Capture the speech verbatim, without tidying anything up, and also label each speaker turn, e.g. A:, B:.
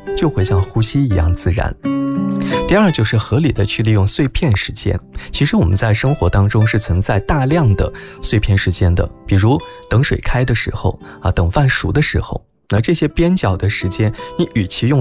A: 就会像呼吸一样自然。第二就是合理的去利用碎片时间。其实我们在生活当中是存在大量的碎片时间的，比如等水开的时候啊，等饭熟的时候，那这些边角的时间，你与其用